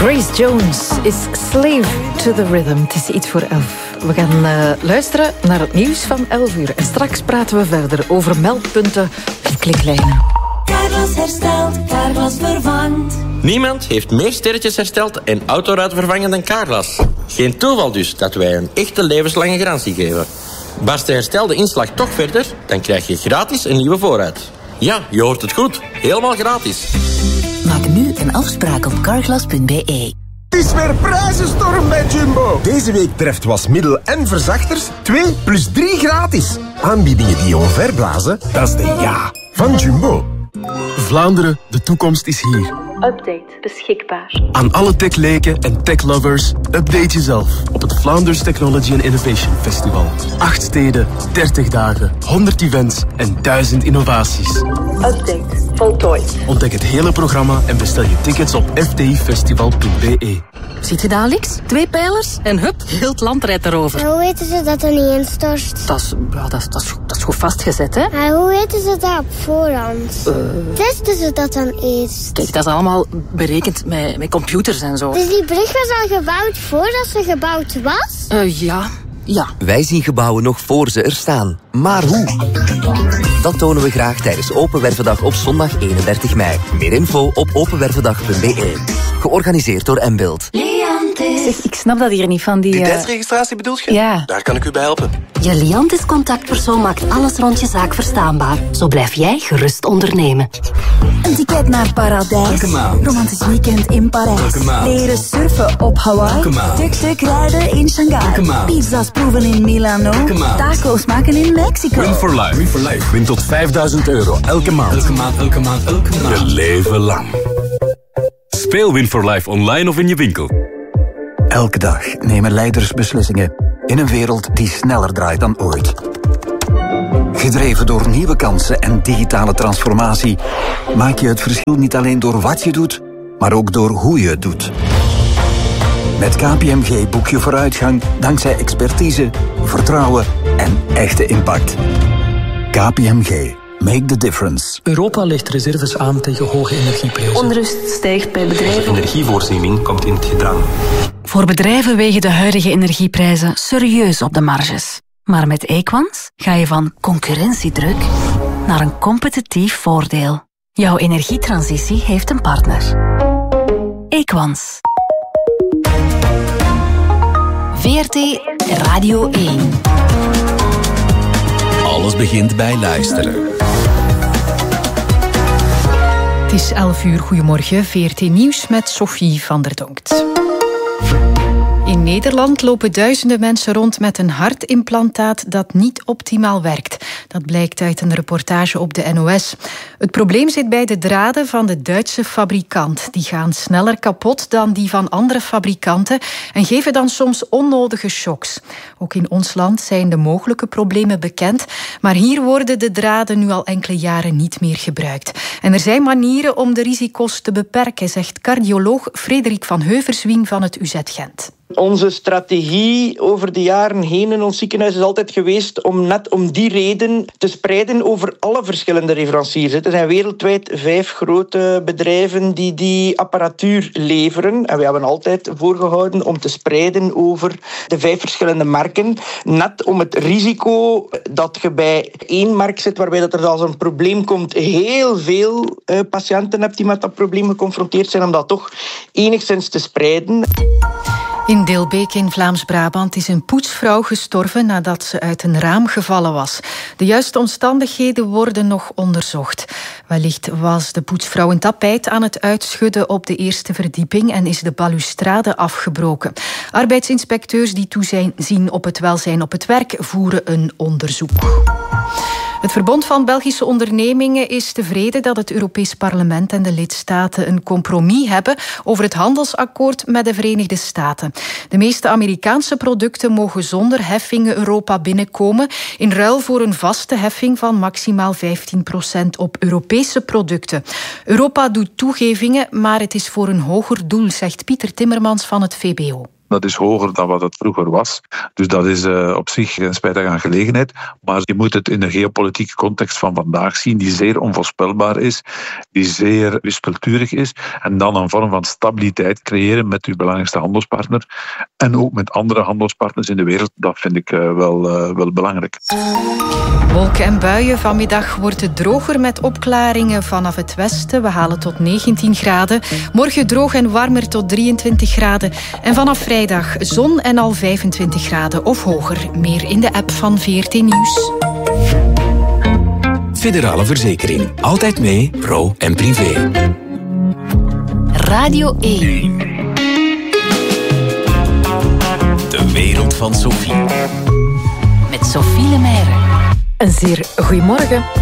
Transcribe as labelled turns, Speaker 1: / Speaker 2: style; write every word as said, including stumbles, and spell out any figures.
Speaker 1: Grace Jones is Slave to the Rhythm. Het is iets voor elf. We gaan uh, luisteren naar het nieuws van elf uur. En straks praten we verder over meldpunten of kliklijnen.
Speaker 2: Carglass herstelt, Carglass vervangt.
Speaker 3: Niemand heeft meer sterretjes hersteld en autoruiten vervangen dan Carglass. Geen toeval dus dat wij een echte levenslange garantie geven. Barst de herstelde inslag toch verder, dan krijg je gratis een nieuwe voorruit. Ja, je hoort het goed. Helemaal gratis.
Speaker 4: Maak nu een afspraak op carglass punt b e.
Speaker 5: Het is weer prijzenstorm bij Jumbo. Deze week treft wasmiddel en verzachters twee plus drie gratis. Aanbiedingen die je onverblazen, dat is de ja van Jumbo.
Speaker 6: Vlaanderen, de toekomst is hier.
Speaker 7: Update beschikbaar.
Speaker 6: Aan alle techleken en techlovers, update jezelf op het Vlaanders Technology and Innovation Festival. Acht steden, dertig dagen, honderd events en duizend innovaties.
Speaker 7: Update voltooid.
Speaker 6: Ontdek het hele programma en bestel je tickets op f t i festival punt b e.
Speaker 4: Ziet je daar, Alex? Twee pijlers en hup, heel het land rijdt erover.
Speaker 8: En hoe weten ze dat er niet instort?
Speaker 4: Dat is, ja, dat, is, dat, is, dat is goed vastgezet, hè?
Speaker 8: Maar hoe weten ze dat op voorhand? Uh... Testen ze dat dan eens?
Speaker 4: Kijk, dat is allemaal berekend met, met computers en zo.
Speaker 8: Dus die brug was al gebouwd voordat ze gebouwd was?
Speaker 4: Uh, ja, ja.
Speaker 9: Wij zien gebouwen nog voor ze er staan. Maar hoe? Dat tonen we graag tijdens Open Wervendag op zondag eenendertig mei. Meer info op openwervendag punt b e. Georganiseerd door Mbuild.
Speaker 1: Zeg, ik snap dat hier niet van die...
Speaker 10: Identiteitsregistratie bedoelt je?
Speaker 1: Ja.
Speaker 10: Daar kan ik u bij helpen.
Speaker 4: Je Liantis contactpersoon maakt alles rond je zaak verstaanbaar. Zo blijf jij gerust ondernemen.
Speaker 11: Een ticket naar Paradijs. Romantisch weekend in Parijs. Leren surfen op Hawaii. Tuk-tuk rijden in Shanghai. Pizza's proeven in Milano. Taco's maken in Mexico.
Speaker 12: Win for life. Win for life. Win tot vijfduizend euro elke maand.
Speaker 10: Elke maand, elke maand, elke maand.
Speaker 12: Je leven lang. Speel Win for Life online of in je winkel.
Speaker 13: Elke dag nemen leiders beslissingen in een wereld die sneller draait dan ooit. Gedreven door nieuwe kansen en digitale transformatie maak je het verschil niet alleen door wat je doet, maar ook door hoe je het doet. Met K P M G boek je vooruitgang dankzij expertise, vertrouwen en echte impact. K P M G. Make the difference.
Speaker 14: Europa legt reserves aan tegen hoge energieprijzen.
Speaker 7: Onrust stijgt bij bedrijven.
Speaker 10: De energievoorziening komt in het gedrang.
Speaker 15: Voor bedrijven wegen de huidige energieprijzen serieus op de marges. Maar met Equans ga je van concurrentiedruk naar een competitief voordeel. Jouw energietransitie heeft een partner. Equans. V R T Radio één.
Speaker 16: Alles begint bij luisteren.
Speaker 1: Het is elf uur, goedemorgen. V R T Nieuws met Sophie van der Donkt. In Nederland lopen duizenden mensen rond met een hartimplantaat dat niet optimaal werkt. Dat blijkt uit een reportage op de N O S. Het probleem zit bij de draden van de Duitse fabrikant. Die gaan sneller kapot dan die van andere fabrikanten en geven dan soms onnodige shocks. Ook in ons land zijn de mogelijke problemen bekend, maar hier worden de draden nu al enkele jaren niet meer gebruikt. En er zijn manieren om de risico's te beperken, zegt cardioloog Frederik van Heuverswien van het U Z Gent.
Speaker 17: Onze strategie over de jaren heen in ons ziekenhuis is altijd geweest om net om die reden te spreiden over alle verschillende leveranciers. Er zijn wereldwijd vijf grote bedrijven die die apparatuur leveren. En we hebben altijd voorgehouden om te spreiden over de vijf verschillende merken. Net om het risico dat je bij één merk zit waarbij dat er als een probleem komt heel veel uh, patiënten hebt die met dat probleem geconfronteerd zijn, om dat toch enigszins te spreiden.
Speaker 1: In Dilbeek in Vlaams-Brabant is een poetsvrouw gestorven nadat ze uit een raam gevallen was. De juiste omstandigheden worden nog onderzocht. Wellicht was de poetsvrouw een tapijt aan het uitschudden op de eerste verdieping en is de balustrade afgebroken. Arbeidsinspecteurs die toezien op het welzijn op het werk voeren een onderzoek. Het Verbond van Belgische Ondernemingen is tevreden dat het Europees Parlement en de lidstaten een compromis hebben over het handelsakkoord met de Verenigde Staten. De meeste Amerikaanse producten mogen zonder heffingen Europa binnenkomen, in ruil voor een vaste heffing van maximaal vijftien procent op Europese producten. Europa doet toegevingen, maar het is voor een hoger doel, zegt Pieter Timmermans van het V B O.
Speaker 18: Dat is hoger dan wat het vroeger was. Dus dat is uh, op zich een spijtige aangelegenheid. Maar je moet het in de geopolitieke context van vandaag zien, die zeer onvoorspelbaar is, die zeer wispelturig is. En dan een vorm van stabiliteit creëren met uw belangrijkste handelspartner. En ook met andere handelspartners in de wereld. Dat vind ik uh, wel, uh, wel belangrijk.
Speaker 1: Wolken en buien. Vanmiddag wordt het droger met opklaringen vanaf het westen. We halen tot negentien graden. Morgen droog en warmer tot drieëntwintig graden. En vanaf vrijdag zon en al vijfentwintig graden of hoger. Meer in de app van V R T Nieuws.
Speaker 16: Federale Verzekering. Altijd mee, pro en privé.
Speaker 15: Radio één.
Speaker 16: De wereld van Sophie.
Speaker 15: Met Sophie Lemaire.
Speaker 1: Een zeer goedemorgen.